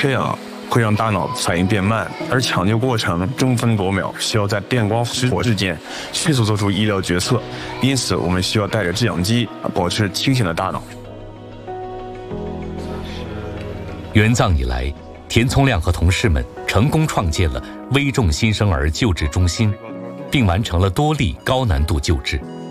缺氧会让大脑反应变慢，而抢救过程争分夺秒，需要在电光火石间迅速做出医疗决策，因此我们需要带着制氧机，保持清醒的大脑。 援藏以来，田聪亮和同事们成功创建了危重新生儿救治中心，并完成了多例高难度救治。